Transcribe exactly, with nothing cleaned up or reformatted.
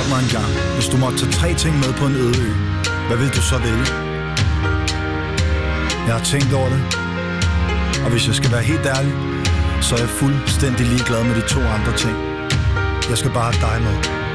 Spurgt mig engang, hvis du måtte tage tre ting med på en øde ø, hvad vil du så vælge? Jeg har tænkt over det, og hvis jeg skal være helt ærlig, så er jeg fuldstændig ligeglad med de to andre ting. Jeg skal bare have dig med.